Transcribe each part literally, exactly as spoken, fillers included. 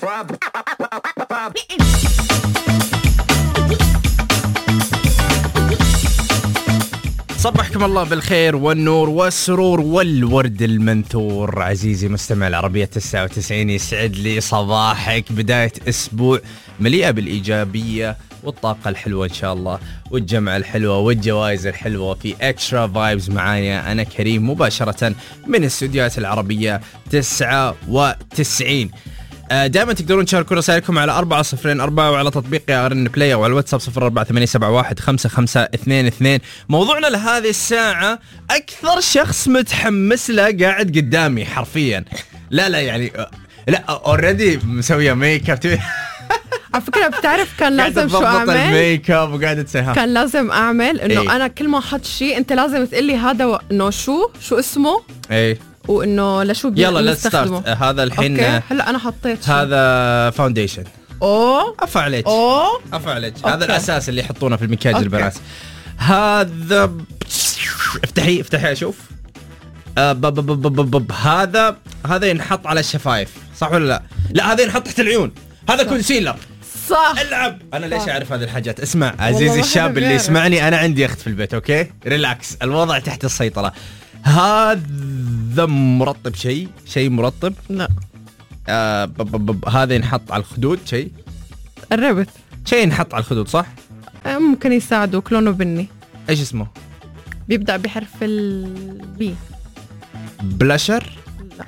صبحكم الله بالخير والنور والسرور والورد المنثور عزيزي مستمع العربية تسعة وتسعين. يسعد لي صباحك، بداية أسبوع مليئة بالإيجابية والطاقة الحلوة إن شاء الله والجمعة الحلوة والجوائز الحلوة في إكسترا فايبز. معايا أنا كريم مباشرة من استوديوهات العربية تسعة وتسعين. دائما تقدرون تشاركوا رسائلكم على أربعة صفرين أربعة وعلى تطبيق أرن بلاي وعلى الواتساب صفر أربعة ثمانية سبعة واحد خمسة خمسة اثنين اثنين. موضوعنا لهذه الساعة أكثر شخص متحمس له قاعد قدامي حرفيا. لا لا يعني لا أوريدي مسوية ميك اب. على فكرة بتعرف كان لازم شو أعمل؟ الميك اب وقاعدة تسهل. كان لازم أعمل إنه ايه؟ أنا كل ما أحط شيء أنت لازم تقلي هذا و... إنه شو شو اسمه؟ إيه وإنه لشو بنستخدمه. يلا هذا الحين هلا أنا حطيت هذا فاونديشن. أوه أفا عليك أوه أفا عليك. هذا الأساس اللي يحطونه في المكياج البنات. هذا افتحي افتحي أشوف. أه ب ب ب ب ب هذا هذا ينحط على الشفايف صح ولا لا؟ لا هذا ينحط تحت العيون. هذا كونسيلر صح. العب. أنا ليش أعرف هذه الحاجات؟ اسمع عزيزي الشاب اللي يسمعني، أنا عندي أخت في البيت أوكي ريلاكس، الوضع تحت السيطرة. هذا مرطب شيء شيء مرطب. لا آه ب ب ب هذا ينحط على الخدود شيء. قربت. شيء ينحط على الخدود صح؟ ممكن يساعدوك، لونه بني. ايش اسمه؟ بيبدأ بحرف البي. بلاشر؟ لا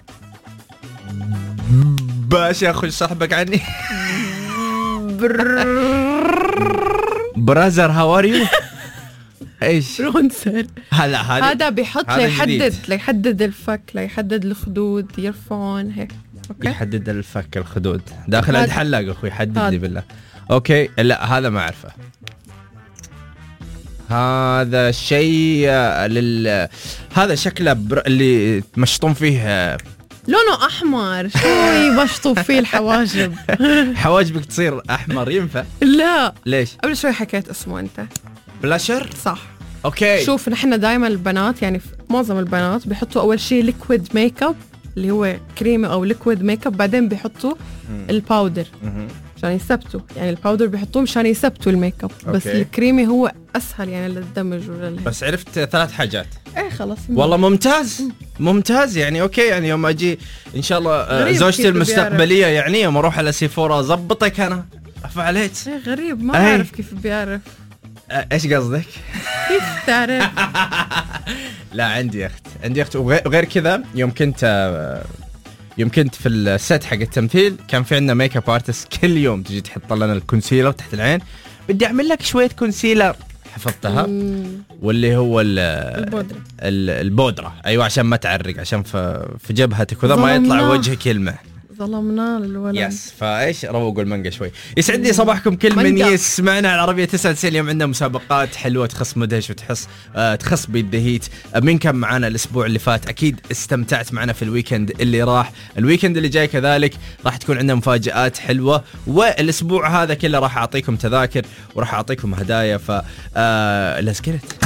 باشا خش صاحبك عني. برازر هاو ار يو؟ ايش؟ رونسر. هلا هذا هذا بيحط ليحدد ليحدد الفك، ليحدد الخدود، يرفعون هيك. اوكي يحدد الفك الخدود. داخل عند حلاق اخوي حدد لي بالله. اوكي لا هذا ما اعرفه. هذا شيء لل هذا شكله بر... اللي مشطون فيه لونه احمر. شو يمشطوا فيه الحواجب؟ حواجبك تصير احمر ينفع؟ لا ليش؟ قبل شوي حكيت اسمه انت. بلاشر صح. اوكي شوف نحن دائما البنات يعني معظم البنات بيحطوا اول شيء ليكويد ميك اب اللي هو كريمه او ليكويد ميك اب، بعدين بيحطوا الباودر عشان يثبتوا. يعني الباودر بيحطوه مشان يثبتوا الميك اب، بس الكريمي هو اسهل يعني للدمج ولا. بس عرفت ثلاث حاجات. ايه خلاص والله ممتاز ممتاز يعني. اوكي يعني يوم اجي ان شاء الله زوجتي المستقبليه يعني يوم اروح على سيفورا ضبطك انا فعليت. ايه غريب ما اعرف كيف بيعرف. ايش قصدك؟ كيف تعرف؟ لا عندي اخت عندي اخت وغير كذا. يوم كنت يوم كنت في الست حق التمثيل كان في عندنا ميك اب ارتست كل يوم تجي تحط لنا الكونسيلر تحت العين. بدي اعمل لك شويه كونسيلر حفظتها. واللي هو البودرة البودرة ايوه عشان ما تعرق، عشان في جبهتك وذا ما يطلع وجهك يلمع. ظلمنا للولد. يس فايش روقوا المانجا شوي. يسعد لي صباحكم كل من يسمعنا على العربية تسعة وتسعين. اليوم عندنا مسابقات حلوة تخص مدهش وتحس آه تخص بالدهيت. آه من كان معنا الأسبوع اللي فات أكيد استمتعت معنا في الويكند اللي راح. الويكند اللي جاي كذلك راح تكون عندنا مفاجآت حلوة، والأسبوع هذا كله راح أعطيكم تذاكر وراح أعطيكم هدايا. ف آه let's get it.